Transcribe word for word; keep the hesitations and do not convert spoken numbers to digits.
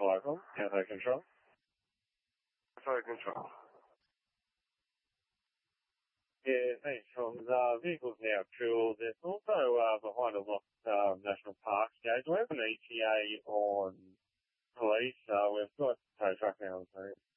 Local, Cafe Control. Cafe Control. Yeah, thanks, Tom. The vehicle's now cooled. It's also uh, behind a Lost uh, National Park gauge. We have an E T A on police, so we've got tow truck now on the scene.